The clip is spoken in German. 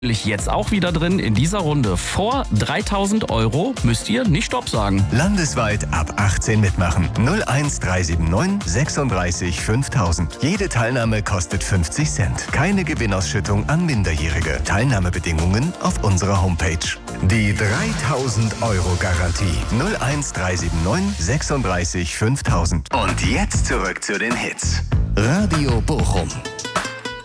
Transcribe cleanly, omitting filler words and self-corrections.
Jetzt auch wieder drin in dieser Runde. Vor 3.000 € müsst ihr nicht Stopp sagen. Landesweit ab 18 mitmachen. 01379 36 5000. Jede Teilnahme kostet 50 Cent. Keine Gewinnausschüttung an Minderjährige. Teilnahmebedingungen auf unserer Homepage. Die 3.000 € Garantie. 01379 36 5000. Und jetzt zurück zu den Hits. Radio Bochum.